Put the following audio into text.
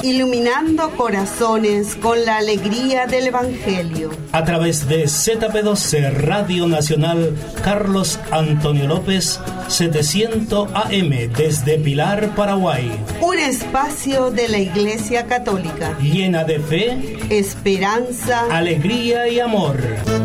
iluminando corazones con la alegría del Evangelio. A través de ZP12 Radio Nacional Carlos Antonio López, 700 AM desde Pilar, Paraguay. Un espacio de la Iglesia Católica. Llena de fe, esperanza, alegría y amor.